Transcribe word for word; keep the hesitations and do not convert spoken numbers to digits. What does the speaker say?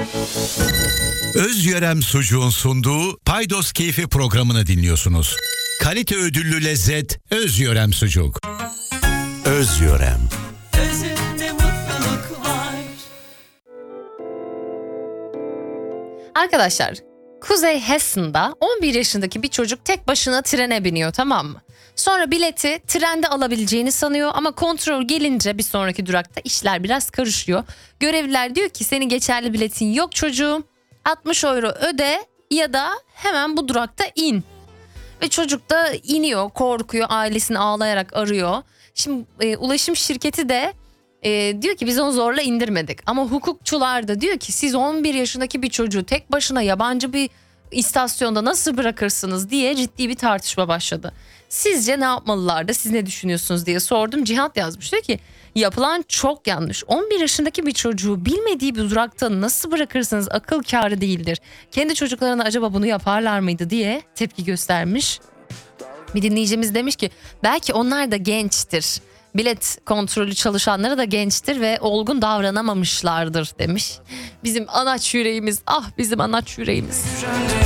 Özyörem Sucuğun sunduğu Paydos Keyfi programını dinliyorsunuz. Kalite ödüllü lezzet Özyörem Sucuk. Özyörem. Özünde mutluluk var. Arkadaşlar, Kuzey Hessen'da on bir yaşındaki bir çocuk tek başına trene biniyor, tamam mı? Sonra bileti trende alabileceğini sanıyor ama kontrol gelince bir sonraki durakta işler biraz karışıyor. Görevliler diyor ki senin geçerli biletin yok çocuğum. altmış euro öde ya da hemen bu durakta in. Ve çocuk da iniyor, korkuyor, ailesini ağlayarak arıyor. Şimdi e, ulaşım şirketi de e, diyor ki biz onu zorla indirmedik. Ama hukukçular da diyor ki siz on bir yaşındaki bir çocuğu tek başına yabancı bir istasyonda nasıl bırakırsınız diye ciddi bir tartışma başladı. Sizce ne yapmalılardı, siz ne düşünüyorsunuz diye sordum. Cihat yazmış, diyor ki yapılan çok yanlış. on bir yaşındaki bir çocuğu bilmediği bir durakta nasıl bırakırsınız, akıl kârı değildir. Kendi çocuklarına acaba bunu yaparlar mıydı diye tepki göstermiş. Bir dinleyicimiz demiş ki belki onlar da gençtir. Bilet kontrolü çalışanları da gençtir ve olgun davranamamışlardır demiş. Bizim anaç yüreğimiz, ah bizim anaç yüreğimiz.